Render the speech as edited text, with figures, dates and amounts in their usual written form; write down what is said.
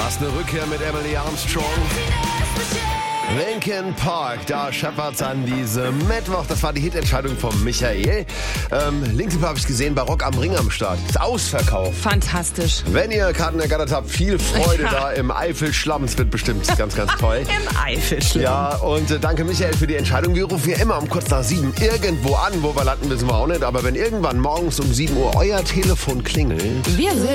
Fast eine Rückkehr mit Emily Armstrong. Linkin Park, da scheppert's an diesem Mittwoch. Das war die Hitentscheidung von Michael. Linkin Park habe ich gesehen, bei Rock am Ring am Start. Ist ausverkauft. Fantastisch. Wenn ihr Karten ergattert habt, viel Freude da im Eifelschlamm. Es wird bestimmt ganz, ganz toll. Im Eifelschlamm. Ja, und danke Michael für die Entscheidung. Wir rufen ja immer um kurz nach 7 irgendwo an. Wo wir landen, wissen wir auch nicht. Aber wenn irgendwann morgens um 7 Uhr euer Telefon klingelt... Wir sind